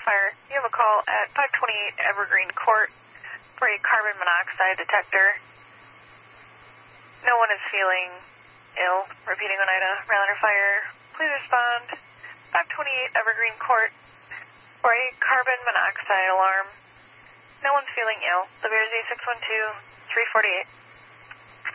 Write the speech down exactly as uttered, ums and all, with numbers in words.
Fire. You have a call at five twenty-eight Evergreen Court for a carbon monoxide detector. No one is feeling ill. Repeating Oneida Rylander Fire. Please respond. five twenty-eight Evergreen Court for a carbon monoxide alarm. No one's feeling ill. The beer is A six one two, three forty-eight.